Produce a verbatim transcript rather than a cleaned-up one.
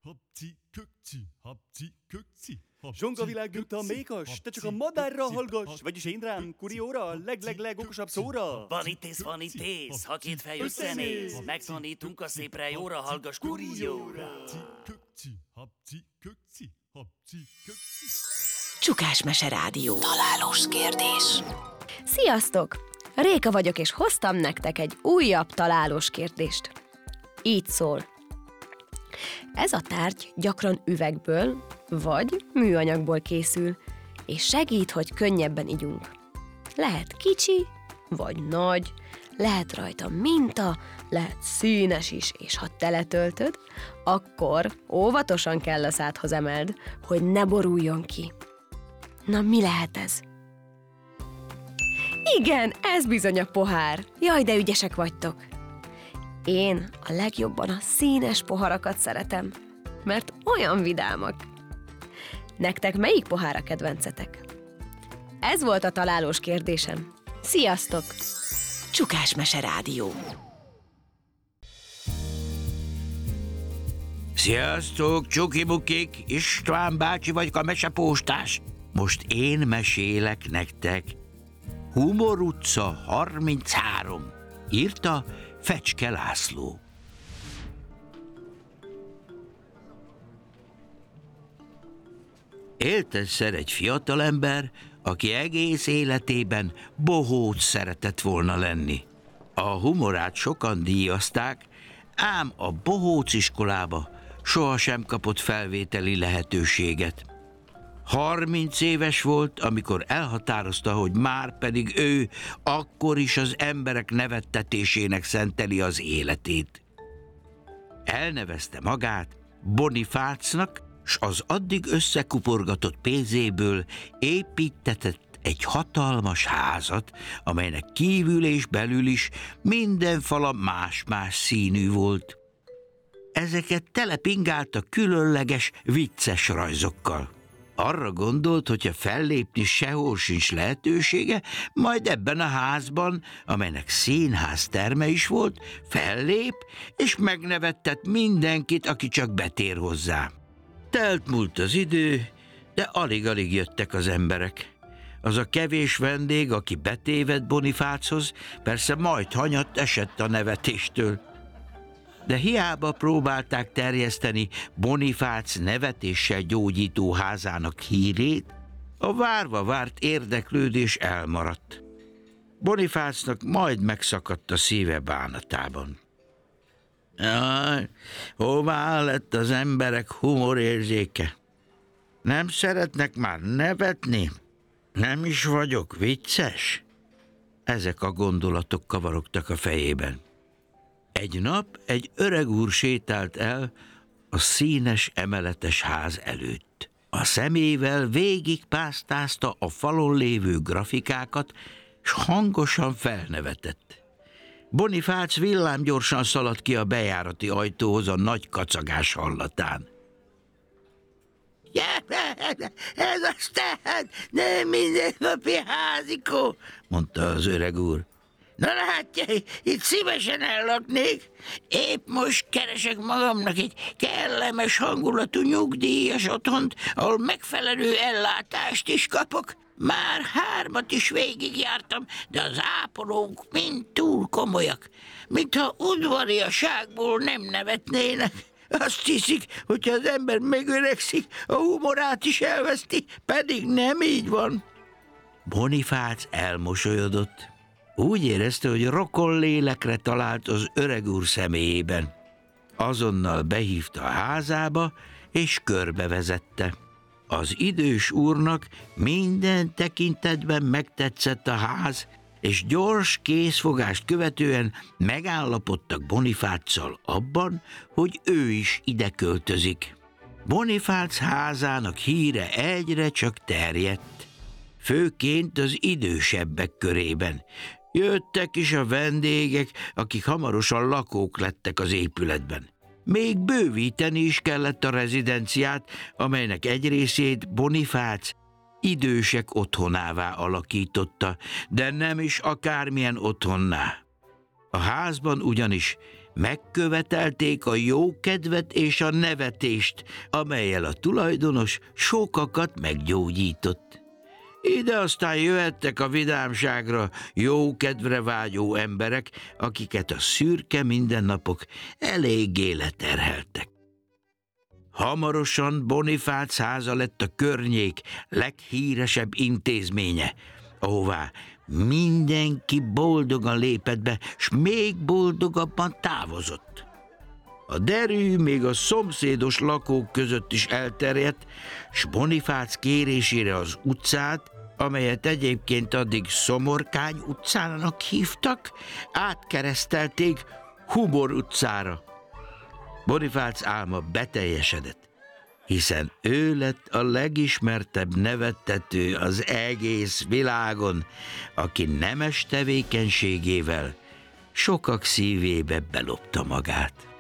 Zsongavilág, mint a mékas, te csak a madárra hallgass, vagyis én rám, kurióra, a leg-leg-leg okosabb szóra. Vanitész, vanitész, ha két fej összenéz, megtanítunk a szépre jóra, hallgass kurióra. Csukásmese Rádió. Találós kérdés. Sziasztok! Réka vagyok, és hoztam nektek egy újabb találós kérdést. Így szól. Ez a tárgy gyakran üvegből vagy műanyagból készül, és segít, hogy könnyebben igyunk. Lehet kicsi, vagy nagy, lehet rajta minta, lehet színes is, és ha teletöltöd, akkor óvatosan kell a szádhoz emeld, hogy ne boruljon ki. Na, mi lehet ez? Igen, ez bizony a pohár. Jaj, de ügyesek vagytok. Én a legjobban a színes poharakat szeretem, mert olyan vidámak. Nektek melyik pohár a kedvencetek? Ez volt a találós kérdésem. Sziasztok! Csukásmese Rádió. Sziasztok, csukibukik, István bácsi vagyok, a mesepóstás. Most én mesélek nektek. Humor utca harminchárom. Írta Fecske László. Élt egyszer egy fiatalember, aki egész életében bohóc szeretett volna lenni. A humorát sokan díjazták, ám a bohóc iskolába sohasem kapott felvételi lehetőséget. Harminc éves volt, amikor elhatározta, hogy már pedig ő akkor is az emberek nevettetésének szenteli az életét. Elnevezte magát Bonifácnak, s az addig összekuporgatott pénzéből építtetett egy hatalmas házat, amelynek kívül és belül is minden fala más-más színű volt. Ezeket telepingálta különleges, vicces rajzokkal. Arra gondolt, hogyha fellépni sehol sincs lehetősége, majd ebben a házban, amelynek színház terme is volt, fellép, és megnevettet mindenkit, aki csak betér hozzá. Telt múlt az idő, de alig-alig jöttek az emberek. Az a kevés vendég, aki betévedt Bonifáchoz, persze majd hanyatt esett a nevetéstől. De hiába próbálták terjeszteni Bonifác nevetéssel gyógyító házának hírét, a várva várt érdeklődés elmaradt. Bonifácnak majd megszakadt a szíve bánatában. Jaj, hová lett az emberek humorérzéke? Nem szeretnek már nevetni? Nem is vagyok vicces? Ezek a gondolatok kavarogtak a fejében. Egy nap egy öreg úr sétált el a színes emeletes ház előtt. A szemével végigpásztázta a falon lévő grafikákat, s hangosan felnevetett. Bonifác villámgyorsan szaladt ki a bejárati ajtóhoz a nagy kacagás hallatán. Ez aztán nem mindennapi házikó, mondta az öreg úr. Na látja, itt szívesen ellaknék. Épp most keresek magamnak egy kellemes hangulatú nyugdíjas otthont, ahol megfelelő ellátást is kapok. Már hármat is végigjártam, de az ápolók mind túl komolyak. Mintha udvariaságból nem nevetnének. Azt hiszik, hogyha az ember megöregszik, a humorát is elveszti, pedig nem így van. Bonifác elmosolyodott. Úgy érezte, hogy rokon lélekre talált az öreg úr személyében. Azonnal behívta a házába, és körbevezette. Az idős úrnak minden tekintetben megtetszett a ház, és gyors készfogást követően megállapodtak Bonifáccal abban, hogy ő is ide költözik. Bonifác házának híre egyre csak terjedt, főként az idősebbek körében. Jöttek is a vendégek, akik hamarosan lakók lettek az épületben. Még bővíteni is kellett a rezidenciát, amelynek egy részét Bonifác idősek otthonává alakította, de nem is akármilyen otthonná. A házban ugyanis Megkövetelték a jókedvet és a nevetést, amellyel a tulajdonos sokakat meggyógyított. Ide aztán jöhettek a vidámságra jókedvre vágyó emberek, akiket a szürke mindennapok eléggé leterheltek. Hamarosan Bonifác háza lett a környék leghíresebb intézménye, ahová mindenki boldogan lépett be, s még boldogabban távozott. A derű még a szomszédos lakók között is elterjedt, s Bonifác kérésére az utcát, amelyet egyébként addig Szomorkány utcának hívtak, átkeresztelték Humor utcára. Bonifác álma beteljesedett, hiszen ő lett a legismertebb nevettető az egész világon, aki nemes tevékenységével sokak szívébe belopta magát.